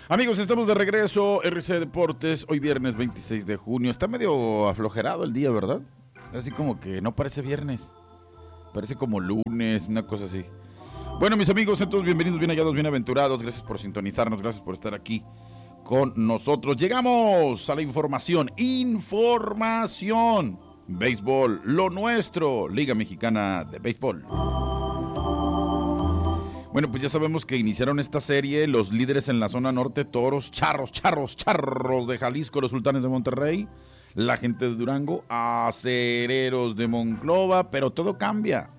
Amigos, estamos de regreso, RC Deportes, hoy viernes 26 de junio. Está medio aflojerado el día, ¿verdad? Así como que no parece viernes, parece como lunes, una cosa así. Bueno, mis amigos, entonces bienvenidos, bien hallados, bienaventurados. Gracias por sintonizarnos, gracias por estar aquí con nosotros. Llegamos a la información. Béisbol, lo nuestro, Liga Mexicana de Béisbol. Bueno, pues ya sabemos que iniciaron esta serie los líderes en la zona norte, Toros, Charros de Jalisco, los Sultanes de Monterrey, la gente de Durango, Acereros de Monclova, pero todo cambia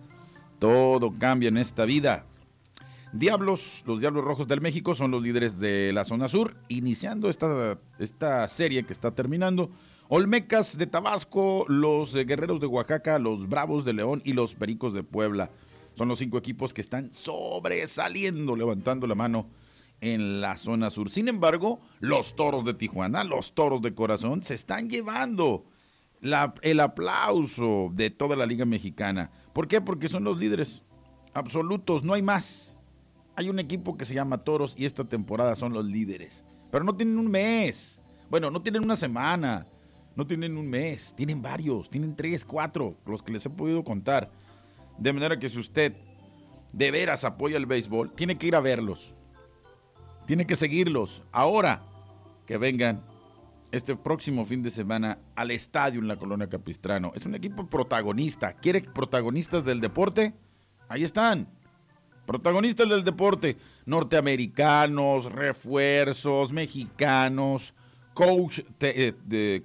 en esta vida. Los Diablos Rojos del México son los líderes de la zona sur, iniciando esta serie que está terminando. Olmecas de Tabasco, los Guerreros de Oaxaca, los Bravos de León y los Pericos de Puebla. Son los 5 equipos que están sobresaliendo, levantando la mano en la zona sur. Sin embargo, los Toros de Tijuana, los Toros de Corazón, se están llevando el aplauso de toda la Liga Mexicana. ¿Por qué? Porque son los líderes absolutos, no hay más. Hay un equipo que se llama Toros y esta temporada son los líderes. Pero no tienen un mes. Bueno, no tienen una semana. No tienen un mes. Tienen varios. Tienen 3, 4, los que les he podido contar. De manera que si usted de veras apoya el béisbol, tiene que ir a verlos. Tiene que seguirlos. Ahora que vengan este próximo fin de semana al estadio en la Colonia Capistrano. Es un equipo protagonista. ¿Quiere protagonistas del deporte? Ahí están. Protagonistas del deporte. Norteamericanos, refuerzos, mexicanos, coach que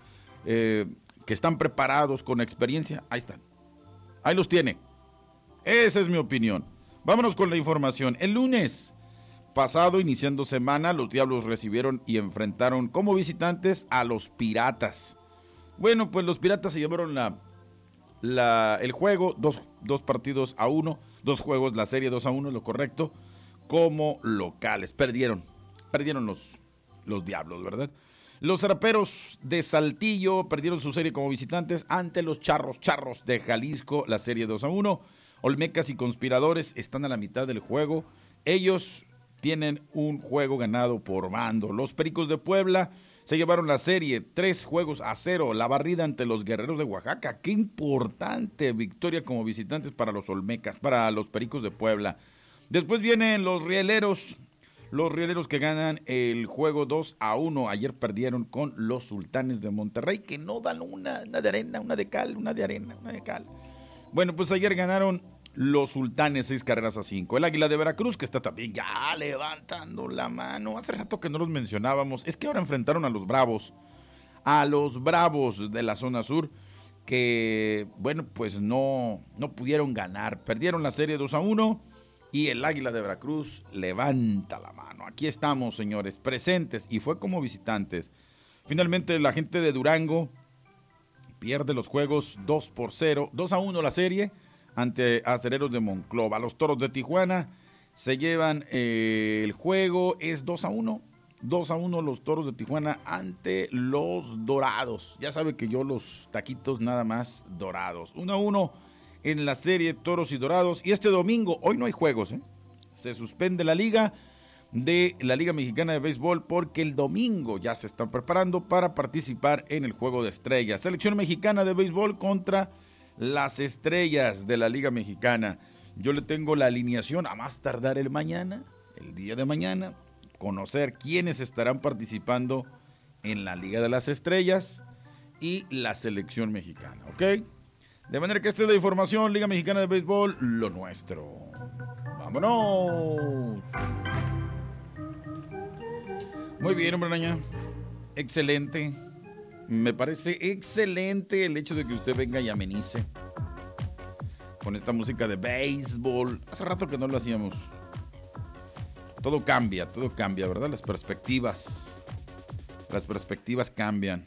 están preparados con experiencia. Ahí están. Ahí los tiene. Esa es mi opinión. Vámonos con la información. El lunes pasado, iniciando semana, los Diablos recibieron y enfrentaron como visitantes a los Piratas. Bueno, pues los Piratas se llevaron el juego, dos partidos a 1, 2 juegos, la serie 2-1, lo correcto, como locales. Perdieron los Diablos, ¿verdad? Los Zaraperos de Saltillo perdieron su serie como visitantes ante los Charros de Jalisco, la serie 2-1. Olmecas y Conspiradores están a la mitad del juego. Ellos tienen un juego ganado por bando. Los Pericos de Puebla se llevaron la serie 3-0, la barrida ante los Guerreros de Oaxaca. Qué importante victoria como visitantes para los Olmecas, para los Pericos de Puebla. Después vienen los Rieleros. Los Rieleros que ganan el juego 2-1. Ayer perdieron con los Sultanes de Monterrey, que no dan una de arena, una de cal, una de arena, una de cal. Bueno, pues ayer ganaron los Sultanes 6-5. El Águila de Veracruz, que está también ya levantando la mano. Hace rato que no los mencionábamos. Es que ahora enfrentaron a los Bravos de la zona sur, que, bueno, pues no pudieron ganar. Perdieron la serie 2-1. Y el Águila de Veracruz levanta la mano. Aquí estamos, señores, presentes. Y fue como visitantes. Finalmente, la gente de Durango pierde los juegos 2-1 la serie ante Acereros de Monclova. Los Toros de Tijuana se llevan el juego. Es 2-1. 2-1 los Toros de Tijuana ante los Dorados. Ya sabe que yo los taquitos nada más dorados. 1-1. En la serie Toros y Dorados. Y este domingo, hoy no hay juegos, se suspende la Liga Mexicana de Béisbol porque el domingo ya se están preparando para participar en el Juego de Estrellas. Selección Mexicana de Béisbol contra las Estrellas de la Liga Mexicana. Yo le tengo la alineación a más tardar el día de mañana, conocer quiénes estarán participando en la Liga de las Estrellas y la Selección Mexicana, ¿ok? De manera que esta es la información, Liga Mexicana de Béisbol, lo nuestro. ¡Vámonos! Muy bien, hombre araña. Excelente. Me parece excelente el hecho de que usted venga y amenice con esta música de béisbol. Hace rato que no lo hacíamos. Todo cambia, ¿verdad? Las perspectivas cambian.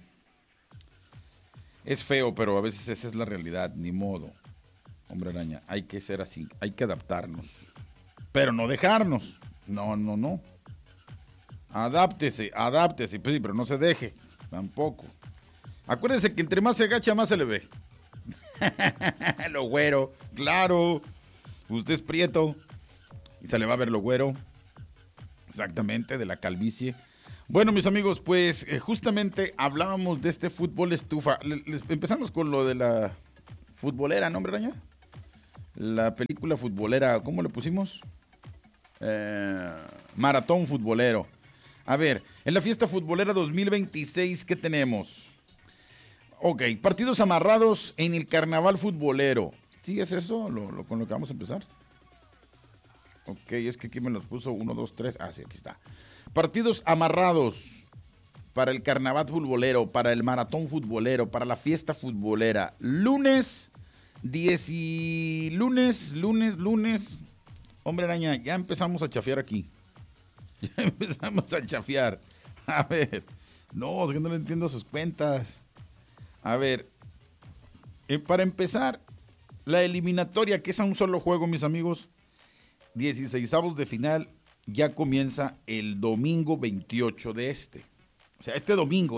Es feo, pero a veces esa es la realidad, ni modo. Hombre araña, hay que ser así, hay que adaptarnos. Pero no dejarnos. No. Adáptese, pues sí, pero no se deje, tampoco. Acuérdese que entre más se agacha, más se le ve. Lo güero, claro. Usted es prieto y se le va a ver lo güero. Exactamente, de la calvicie. Bueno, mis amigos, pues justamente hablábamos de este fútbol estufa. Empezamos con lo de la futbolera, ¿no, hombre, Araña? La película futbolera, ¿cómo le pusimos? Maratón futbolero. A ver, en la fiesta futbolera 2026, ¿qué tenemos? Ok, partidos amarrados en el carnaval futbolero. ¿Sí es eso con lo que vamos a empezar? Ok, es que aquí me los puso 1, 2, 3. Ah, sí, aquí está. Partidos amarrados para el carnaval futbolero, para el maratón futbolero, para la fiesta futbolera. Lunes. Hombre araña, ya empezamos a chafiar aquí. Ya empezamos a chafiar. A ver. No, es que no le entiendo sus cuentas. A ver. Para empezar, la eliminatoria, que es a un solo juego, mis amigos. 16avos de final ya comienza el domingo 28 de este. O sea, este domingo.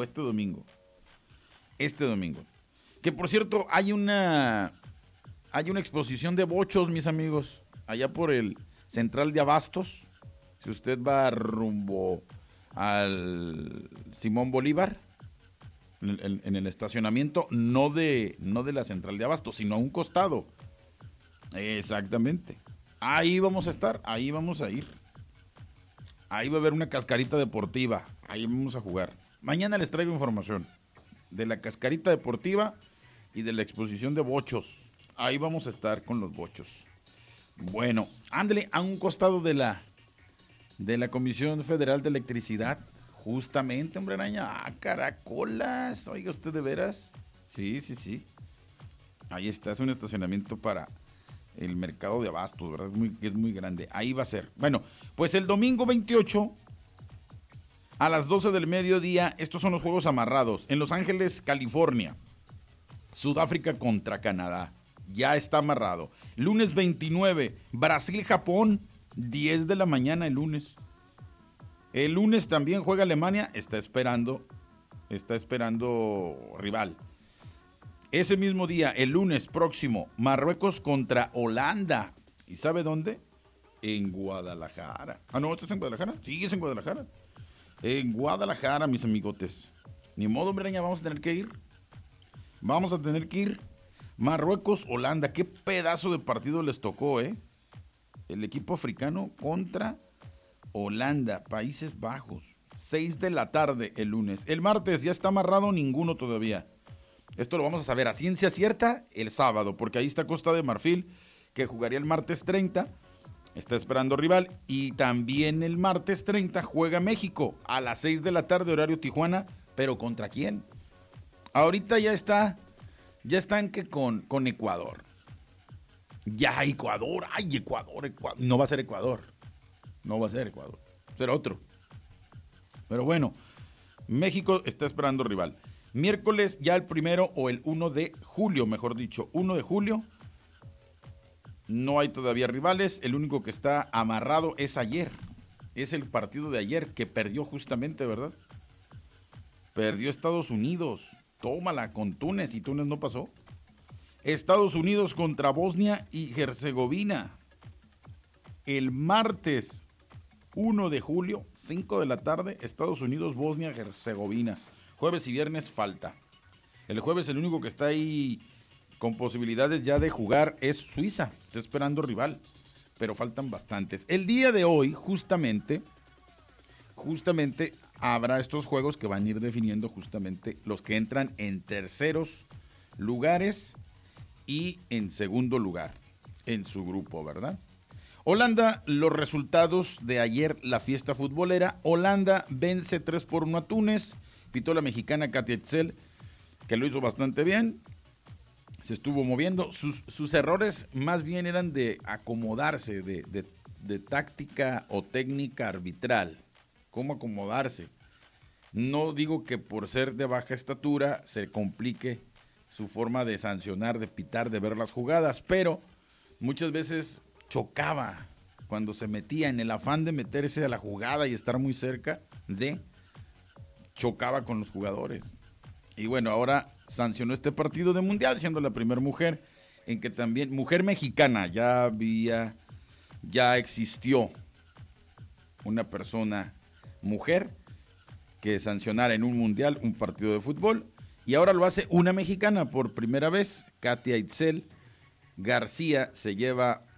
Que por cierto, hay una exposición de bochos, mis amigos, allá por el Central de Abastos. Si usted va rumbo al Simón Bolívar, en el estacionamiento, no de la Central de Abastos, sino a un costado. Exactamente. Ahí vamos a estar, ahí vamos a ir. Ahí va a haber una cascarita deportiva, ahí vamos a jugar. Mañana les traigo información de la cascarita deportiva y de la exposición de bochos. Ahí vamos a estar con los bochos. Bueno, ándale a un costado de la Comisión Federal de Electricidad. Justamente, hombre araña. Ah, caracolas. Oiga usted, ¿de veras? Sí. Ahí está, es un estacionamiento para el mercado de abastos, ¿verdad? Es muy grande. Ahí va a ser. Bueno, pues el domingo 28 a las 12 del mediodía, estos son los juegos amarrados. En Los Ángeles, California. Sudáfrica contra Canadá. Ya está amarrado. Lunes 29, Brasil-Japón, 10 de la mañana el lunes. El lunes también juega Alemania, está esperando rival. Ese mismo día, el lunes próximo, Marruecos contra Holanda. ¿Y sabe dónde? En Guadalajara. Ah, no, ¿esto es en Guadalajara? Sí, es en Guadalajara. En Guadalajara, mis amigotes. Ni modo, hombre, ya vamos a tener que ir. Vamos a tener que ir. Marruecos, Holanda, qué pedazo de partido les tocó, ¿eh? El equipo africano contra Holanda, Países Bajos. 6 de la tarde el lunes. El martes ya está amarrado ninguno todavía. Esto lo vamos a saber a ciencia cierta el sábado, porque ahí está Costa de Marfil, que jugaría el martes 30. Está esperando rival. Y también el martes 30 juega México a las 6 de la tarde, horario Tijuana. ¿Pero contra quién? Ahorita ya están que con Ecuador. Ya Ecuador, Ecuador. No va a ser Ecuador. Será otro. Pero bueno, México está esperando rival. Miércoles ya el 1 o el 1 de julio, mejor dicho, 1 de julio. No hay todavía rivales. El único que está amarrado es ayer. Es el partido de ayer que perdió justamente, ¿verdad? Perdió Estados Unidos. Tómala con Túnez y Túnez no pasó. Estados Unidos contra Bosnia y Herzegovina. El martes 1 de julio, 5 de la tarde, Estados Unidos, Bosnia, Herzegovina. Jueves y viernes falta. El jueves el único que está ahí con posibilidades ya de jugar es Suiza. Está esperando rival, pero faltan bastantes. El día de hoy, justamente habrá estos juegos que van a ir definiendo justamente los que entran en terceros lugares y en segundo lugar en su grupo, ¿verdad? Holanda, los resultados de ayer, la fiesta futbolera. Holanda vence 3-1 a Túnez. Pitó la mexicana Katia Etzel, que lo hizo bastante bien. Se estuvo moviendo. Sus errores más bien eran de acomodarse, de táctica o técnica arbitral. ¿Cómo acomodarse? No digo que por ser de baja estatura se complique su forma de sancionar, de pitar, de ver las jugadas, pero muchas veces chocaba cuando se metía en el afán de meterse a la jugada y estar muy cerca chocaba con los jugadores. Y bueno, ahora sancionó este partido de mundial, siendo la primera mujer en que también, mujer mexicana, ya existió una persona mujer que sancionara en un mundial un partido de fútbol, y ahora lo hace una mexicana por primera vez. Katia Itzel García se lleva